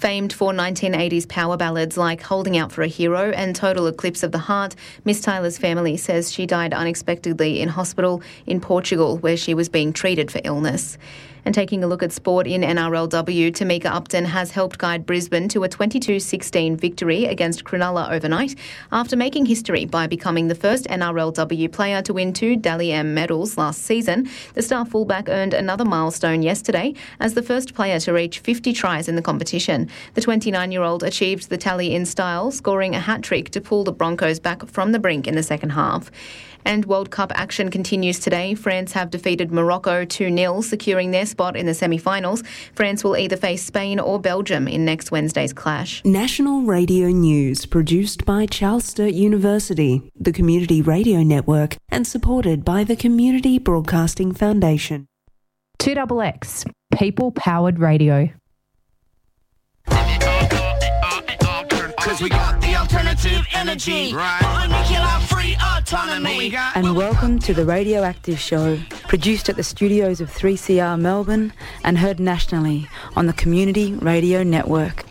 Famed for 1980s power ballads like Holding Out for a Hero and Total Eclipse of the Heart, Miss Tyler's family says she died unexpectedly in hospital in Portugal, where she was being treated for illness. And taking a look at sport in NRLW, Tamika Upton has helped guide Brisbane to a 22-16 victory against Cronulla overnight after making history by becoming the first NRLW player to win 2 Dally M medals last season. The star fullback earned another milestone yesterday as the first player to reach 50 tries in the competition. The 29-year-old achieved the tally in style, scoring a hat-trick to pull the Broncos back from the brink in the second half. And World Cup action continues today. France have defeated Morocco 2-0, securing their spot in the semi-finals. France will either face Spain or Belgium in next Wednesday's clash. National Radio News, produced by Charles Sturt University, the Community Radio Network, and supported by the Community Broadcasting Foundation. 2XX, people-powered radio. Cause we got the alternative energy, right? Nuclear-free autonomy. And welcome to the Radioactive Show, produced at the studios of 3CR Melbourne and heard nationally on the Community Radio Network.